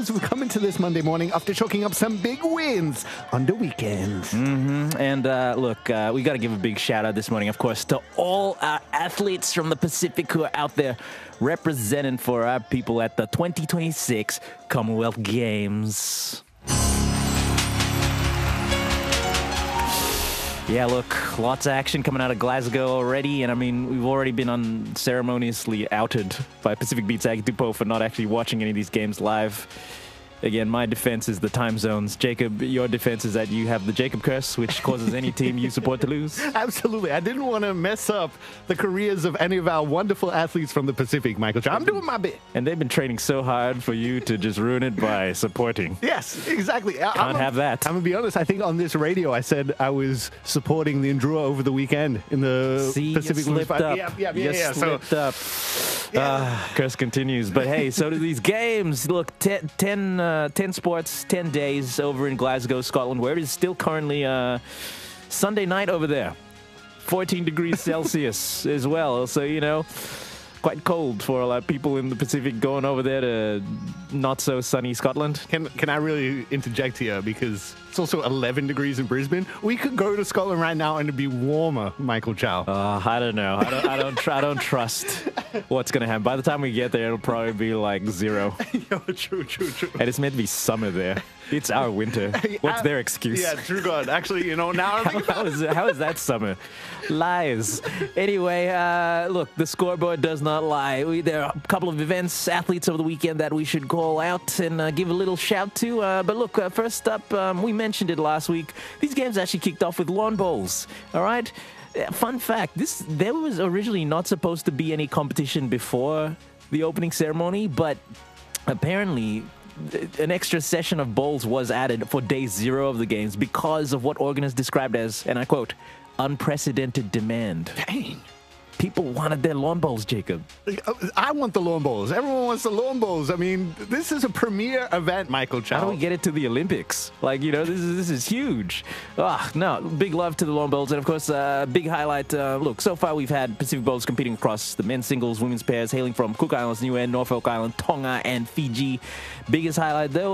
as we come into this Monday morning after chalking up some big wins on the weekend. And look, we got to give a big shout out this morning, of course, to all our athletes from the Pacific who are out there representing for our people at the 2026 Commonwealth Games. Yeah, look, lots of action coming out of Glasgow already, and I mean, we've already been unceremoniously outed by Pacific Beats Agtupo for not actually watching any of these games live. Again, my defense is the time zones. Jacob, your defense is that you have the Jacob curse, which causes any team you support to lose. Absolutely. I didn't want to mess up the careers of any of our wonderful athletes from the Pacific, Michael Chow. I'm doing my bit. And they've been training so hard for you to just ruin it by supporting. Yes, exactly. Can't have that. I'm going to be honest. I think on this radio, I said I was supporting the Indrua over the weekend in the Pacific. You slipped up. Yeah. Slipped up. Curse continues. But hey, so do these games. Look, 10 sports, 10 days over in Glasgow, Scotland, where it is still currently Sunday night over there. 14 degrees Celsius as well. So, you know, quite cold for a lot of people in the Pacific going over there to not so sunny Scotland. Can I really interject here? Because it's also 11 degrees in Brisbane. We could go to Scotland right now and it'd be warmer, Michael Chow. I don't know. I don't trust what's going to happen. By the time we get there, it'll probably be like 0. Yo, true. And it's meant to be summer there. It's our winter. What's their excuse? Yeah, true God. Actually, you know, now how is that summer? Lies. Anyway, look, the scoreboard does not lie. There are a couple of events, athletes over the weekend that we should call out and give a little shout to. But look, first up, we mentioned it last week. These games actually kicked off with lawn bowls. All right? Fun fact, there was originally not supposed to be any competition before the opening ceremony, but apparently an extra session of bowls was added for day 0 of the games because of what organists described as, and I quote, unprecedented demand. Dang. People wanted their lawn bowls, Jacob. I want the lawn bowls. Everyone wants the lawn bowls. I mean, this is a premier event, Michael Chow. How do we get it to the Olympics? Like, you know, this is huge. No, big love to the lawn bowls. And, of course, big highlight. Look, so far we've had Pacific Bowls competing across the men's singles, women's pairs, hailing from Cook Islands, Niue, Norfolk Island, Tonga, and Fiji. Biggest highlight, though,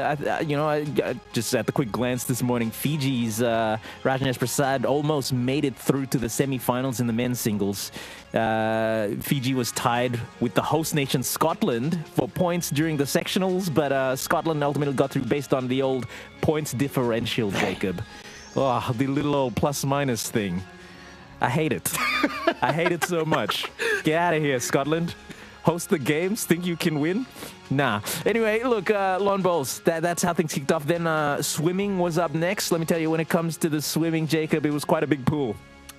just at the quick glance this morning, Fiji's Rajneesh Prasad almost made it through to the semifinals in the men's singles. Fiji was tied with the host nation Scotland for points during the sectionals, but Scotland ultimately got through based on the old points differential, Jacob. Oh, the little old plus-minus thing. I hate it. I hate it so much. Get out of here, Scotland. Host the games, think you can win? Nah. Anyway, look, lawn bowls, that's how things kicked off. Then swimming was up next. Let me tell you, when it comes to the swimming, Jacob, it was quite a big pool.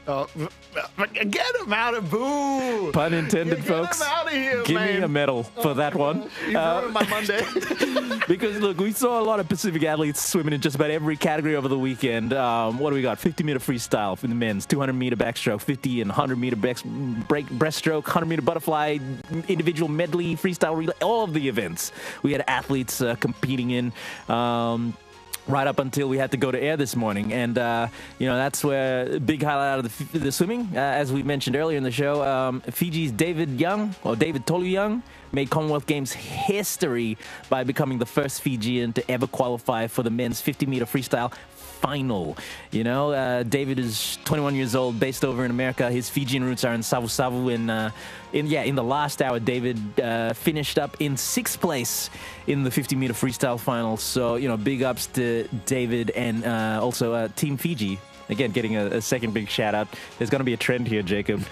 Get him out of boo! Pun intended, folks. Get him out of here, Give man. me a medal for that one. You ruined my Monday. Because, look, we saw a lot of Pacific athletes swimming in just about every category over the weekend. What do we got? 50-meter freestyle for the men's, 200-meter backstroke, 50 and 100-meter breaststroke, 100-meter butterfly, individual medley, freestyle relay, all of the events. We had athletes competing in. Right up until we had to go to air this morning. And, that's where a big highlight of the swimming. As we mentioned earlier in the show, Fiji's David Tolu Young, made Commonwealth Games history by becoming the first Fijian to ever qualify for the men's 50-meter freestyle final. You know, David is 21 years old, based over in America. His Fijian roots are in Savu Savu. In the last hour, David finished up in 6th place in the 50-meter freestyle final. So, big ups to David and also Team Fiji. Again, getting a second big shout out. There's going to be a trend here, Jacob.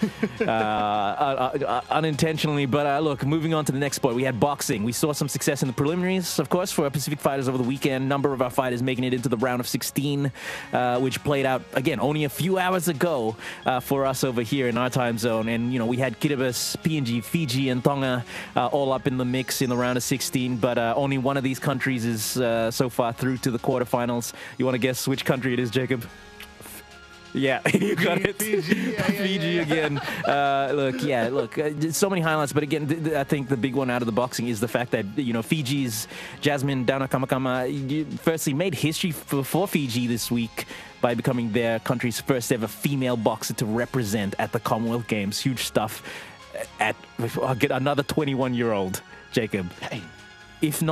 Unintentionally. But look, moving on to the next sport. We had boxing. We saw some success in the preliminaries, of course, for our Pacific fighters over the weekend. Number of our fighters making it into the round of 16, which played out, again, only a few hours ago for us over here in our time zone. And, we had Kiribati, PNG, Fiji, and Tonga all up in the mix in the round of 16. But only one of these countries is so far through to the quarterfinals. You want to guess which country it is, Jacob? Yeah, you got it. Fiji again. Look, so many highlights, but again, I think the big one out of the boxing is the fact that, Fiji's Jasmine Daunakamakama firstly made history for Fiji this week by becoming their country's first ever female boxer to represent at the Commonwealth Games. Huge stuff. I'll get another 21-year-old, Jacob. If not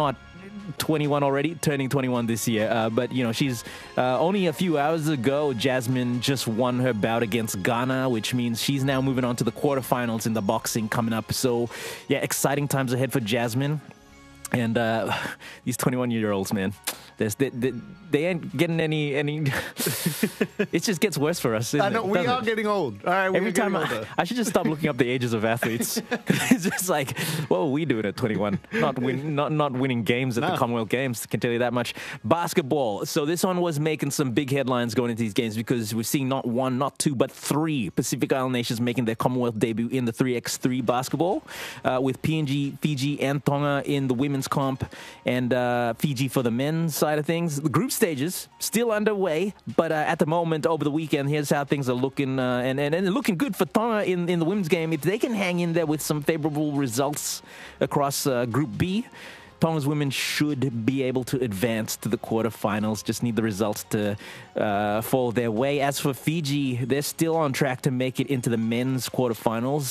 21 already, turning 21 this year. But, you know, she's only a few hours ago, Jasmine just won her bout against Ghana, which means she's now moving on to the quarterfinals in the boxing coming up. So, yeah, exciting times ahead for Jasmine. And these 21-year-olds, man, they ain't getting any. It just gets worse for us. I know we are getting old. All right, every time I should just stop looking up the ages of athletes. It's just like, what were we doing at 21? Not winning games at the Commonwealth Games. Can tell you that much. Basketball. So this one was making some big headlines going into these games because we're seeing not one, not two, but three Pacific Island nations making their Commonwealth debut in the 3x3 basketball, with PNG, Fiji, and Tonga in the women's comp, and Fiji for the men's side of things. The group stages still underway, but at the moment, over the weekend, here's how things are looking, and looking good for Tonga in the women's game. If they can hang in there with some favorable results across Group B, Tonga's women should be able to advance to the quarterfinals. Just need the results to fall their way. As for Fiji, they're still on track to make it into the men's quarterfinals.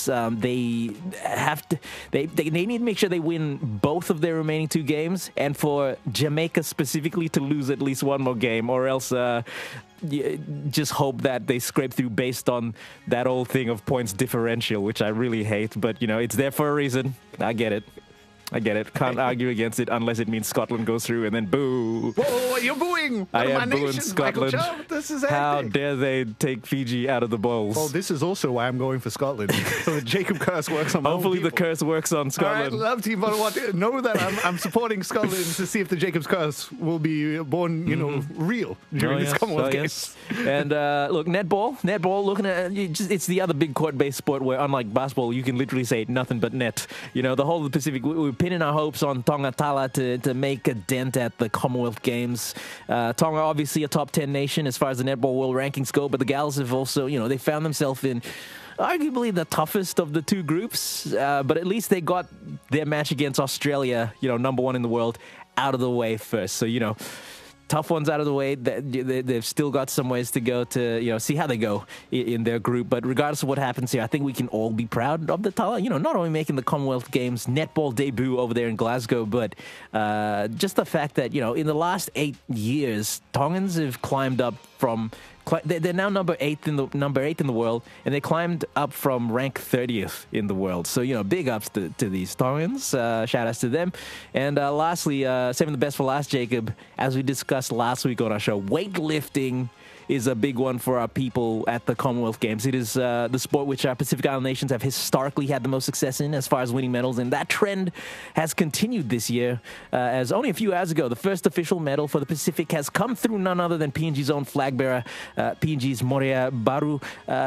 They need to make sure they win both of their remaining two games, and for Jamaica specifically to lose at least one more game, or else just hope that they scrape through based on that old thing of points differential, which I really hate. But, you know, it's there for a reason. I get it. Can't argue against it unless it means Scotland goes through and then boo. Whoa, you're booing. I am booing Scotland. This is How dare they take Fiji out of the bowls? Well, this is also why I'm going for Scotland. So Jacob Curse works on my Hopefully the curse works on Scotland. All right, love Team Vanuatu. Know that I'm supporting Scotland to see if the Jacob's Curse will be born, real during this Commonwealth Games. And look, netball, looking at it's the other big court-based sport where, unlike basketball, you can literally say nothing but net. You know, the whole of the Pacific, we're pinning our hopes on Tonga Tala to make a dent at the Commonwealth Games. Tonga, obviously a top 10 nation as far as the netball world rankings go, but the gals have also, they found themselves in arguably the toughest of the two groups, but at least they got their match against Australia, number one in the world, out of the way first. So, tough ones out of the way. They've still got some ways to go to, see how they go in their group. But regardless of what happens here, I think we can all be proud of the Tala, not only making the Commonwealth Games netball debut over there in Glasgow, but just the fact that, in the last 8 years, Tongans have climbed up from... They're now number 8 in the world, and they climbed up from rank 30th in the world. So, big ups to these Tongans. Shout outs to them. And lastly, saving the best for last, Jacob, as we discussed last week on our show, weightlifting is a big one for our people at the Commonwealth Games. It is the sport which our Pacific Island nations have historically had the most success in as far as winning medals, and that trend has continued this year, as only a few hours ago, the first official medal for the Pacific has come through none other than PNG's own flag bearer, PNG's Moria Baru.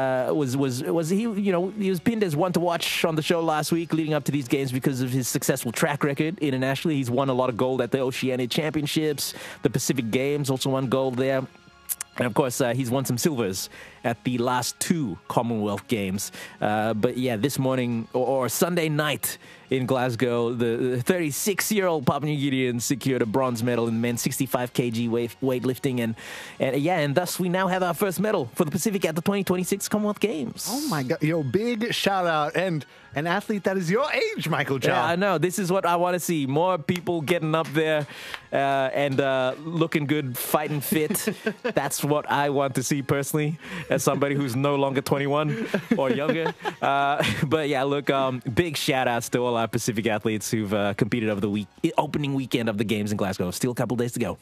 He was pinned as one to watch on the show last week leading up to these games because of his successful track record internationally. He's won a lot of gold at the Oceania Championships, the Pacific Games, also won gold there. And, of course, he's won some silvers at the last 2 Commonwealth Games. But, yeah, this morning or Sunday night in Glasgow, the 36-year-old Papua New Guinean secured a bronze medal in men's 65 kg weightlifting. And thus we now have our first medal for the Pacific at the 2026 Commonwealth Games. Oh, my God. Big shout-out. And an athlete that is your age, Michael Chow. Yeah, I know. This is what I want to see. More people getting up there and looking good, fighting fit. That's what I want to see personally, as somebody who's no longer 21 or younger. But yeah, look, big shout outs to all our Pacific athletes who've competed over the opening weekend of the games in Glasgow. Still a couple days to go.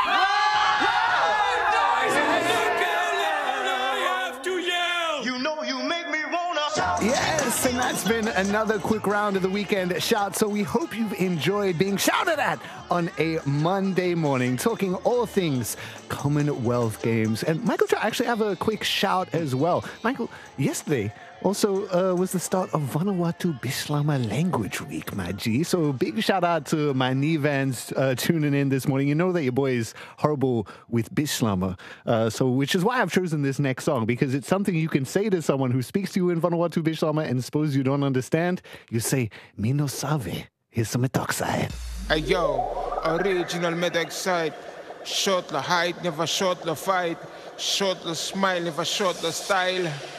Yes, and that's been another quick round of the weekend shout. So we hope you've enjoyed being shouted at on a Monday morning, talking all things Commonwealth Games. And Michael, I actually have a quick shout as well. Michael, yesterday also was the start of Vanuatu Bislama Language Week, my G. So big shout out to my Nevans tuning in this morning. You know that your boy is horrible with Bislama, which is why I've chosen this next song, because it's something you can say to someone who speaks to you in Vanuatu Bislama, and suppose you don't understand, you say, "Mi no sabe." Here's some metoxide. Hey yo, original metoxide. Short the height, never short the fight. Short the smile, never short the style.